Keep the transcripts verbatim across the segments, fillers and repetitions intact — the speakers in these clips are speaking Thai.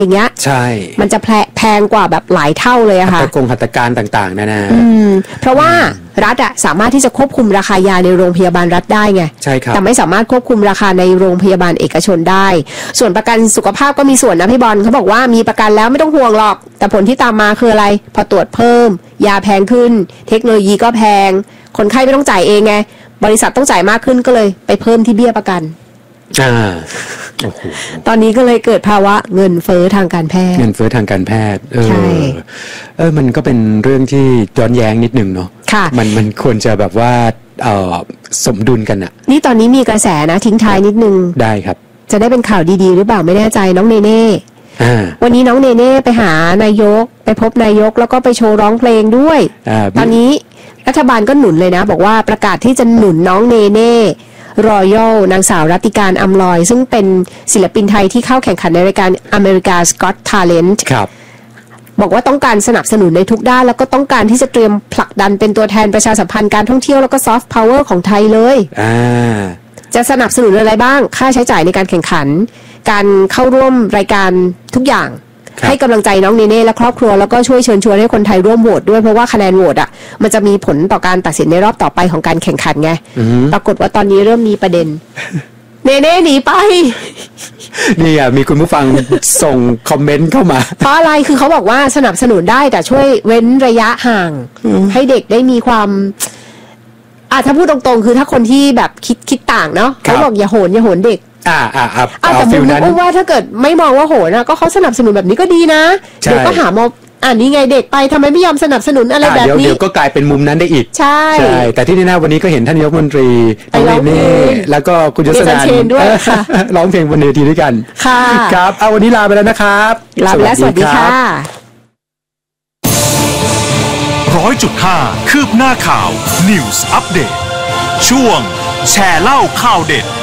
อย่างเงี้ยใช่มันจะแพงกว่าแบบหลายเท่าเลยอะค่ะหัตถกงหัตถการต่างๆนะนะเพราะว่ารัฐอะสามารถที่จะควบคุมราคายาในโรงพยาบาลรัฐได้ไงใช่ครับแต่ไม่สามารถควบคุมราคาในโรงพยาบาลเอกชนได้ส่วนประกันสุขภาพก็มีส่วนนะพี่บอลเขาบอกว่ามีประกันแล้วไม่ต้องห่วงหรอกแต่ผลที่ตามมาคืออะไรพอตรวจเพิ่มยาแพงขึ้นเทคโนโลยีก็แพงคนไข้ไม่ต้องจ่ายเองไงบริษัทต้องจ่ายมากขึ้นก็เลยไปเพิ่มที่เบี้ยประกันอ่าตอนนี้ก็เลยเกิดภาวะเงินเฟ้อทางการแพทย์เงินเฟ้อทางการแพทย์เออเออมันก็เป็นเรื่องที่ย้อนแย้งนิดนึงเนาะมันมันควรจะแบบว่าเอ่อสมดุลกันอะนี่ตอนนี้มีกระแสนะทิ้งท้ายนิดนึงได้ครับจะได้เป็นข่าวดีๆหรือเปล่าไม่แน่ใจน้องเนเน่วันนี้น้องเนเน่ไปหานายกไปพบนายกแล้วก็ไปโชว์ร้องเพลงด้วยตอนนี้รัฐบาลก็หนุนเลยนะบอกว่าประกาศที่จะหนุนน้องเนเน่รอยัลนางสาวรัติการอำลอยซึ่งเป็นศิลปินไทยที่เข้าแข่งขันในรายการอเมริกาสก็อตทาเลนต์บอกว่าต้องการสนับสนุนในทุกด้านแล้วก็ต้องการที่จะเตรียมผลักดันเป็นตัวแทนประชาสัมพันธ์การท่องเที่ยวแล้วก็ซอฟต์พาวเวอร์ของไทยเลยจะสนับสนุนอะไรบ้างค่าใช้จ่ายในการแข่งขันการเข้าร่วมรายการทุกอย่างให้กำลังใจน้องเนเน่และครอบครัวแล้วก็ช่วยเชิญชวนให้คนไทยร่วมโหวตด้วยเพราะว่าคะแนนโหวตอ่ะมันจะมีผลต่อการตัดสินในรอบต่อไปของการแข่งขันไงปรากฏว่าตอนนี้เริ่มมีประเด็นเนเน่หนีไปนี่อ่ะมีคุณผู้ฟังส่งคอมเมนต์เข้ามาเพราะอะไรคือเขาบอกว่าสนับสนุนได้แต่ช่วยเว้นระยะห่างให้เด็กได้มีความอ่ะถ้าพูดตรงๆคือถ้าคนที่แบบคิดคิดต่างเนาะเขาบอกอย่าโหนอย่าโหนเด็กอ่าอ่าอ่าแต่ผมมองว่าถ้าเกิดไม่มองว่าโหนะก็เขาสนับสนุนแบบนี้ก็ดีนะเดี๋ยวก็หามองอ่านี่ไงเด็กไปทำไมไม่ยอมสนับสนุนอะไรแบบนี้เดี๋ยวก็กลายเป็นมุมนั้นได้อีกใช่ใช่แต่ที่แน่ๆวันนี้ก็เห็นท่านนายกรัฐมนตรีน้องเนเน่แล้วก็คุณยศนันท์ร้องเพลงบนเวทีด้วยกันค่ะครับเอาวันนี้ลาไปแล้วนะครับลาไปแล้วสวัสดีค่ะร้อยจุดห้าคืบหน้าข่าว News Update ช่วงแชร์เล่าข่าวเด็ด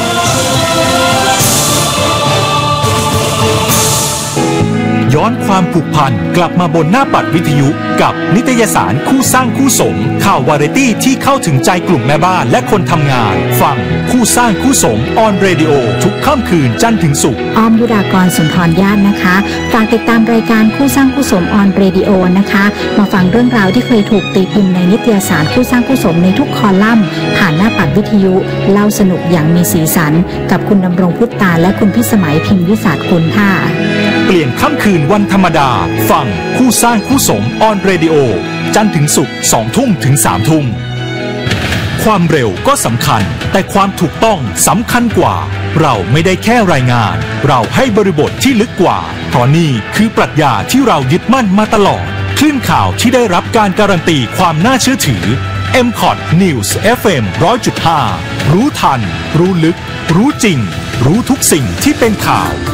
ย้อนความผูกพันกลับมาบนหน้าปัดวิทยุกับนิตยสารคู่สร้างคู่สมข่าววาไรตี้ที่เข้าถึงใจกลุ่มแม่บ้านและคนทำงานฟังคู่สร้างคู่สมออนเรดิโอทุกค่ำคืนจันทร์ถึงศุกร์อ้อมบุรากรสุนทรญาตินะคะฝากติดตามรายการคู่สร้างคู่สมออนเรดิโอนะคะมาฟังเรื่องราวที่เคยถูกตีพิมพ์ในนิตยสารคู่สร้างคู่สมในทุกคอลัมน์ผ่านหน้าปัดวิทยุเล่าสนุกอย่างมีสีสันกับคุณดำรงพุทธตาและคุณพิสมัยพิมพ์วิสาทคุณค่ะเปลี่ยนค่ำคืนวันธรรมดาฟังคู่สร้างคู่สมออนเรดิโอจันทร์ถึงศุกร์สองทุ่มถึงสามทุ่มความเร็วก็สำคัญแต่ความถูกต้องสำคัญกว่าเราไม่ได้แค่รายงานเราให้บริบทที่ลึกกว่าเพราะนี่คือปรัชญาที่เรายึดมั่นมาตลอดคลื่นข่าวที่ได้รับการการันตีความน่าเชื่อถือ เอ็ม คอท News เอฟ เอ็ม หนึ่งร้อยจุดห้า รู้ทันรู้ลึกรู้จริงรู้ทุกสิ่งที่เป็นข่าว